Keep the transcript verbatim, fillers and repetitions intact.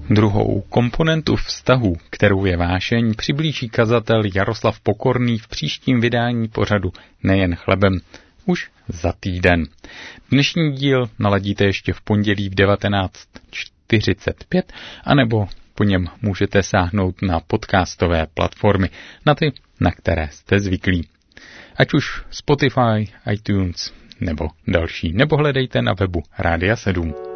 Druhou komponentu vztahu, kterou je vášeň, přiblíží kazatel Jaroslav Pokorný v příštím vydání pořadu Nejen chlebem už za týden. Dnešní díl naladíte ještě v pondělí v devatenáct čtyřicet pět, anebo po něm můžete sáhnout na podcastové platformy, na ty, na které jste zvyklí. Ať už Spotify, iTunes nebo další, nebo hledejte na webu Rádia sedm.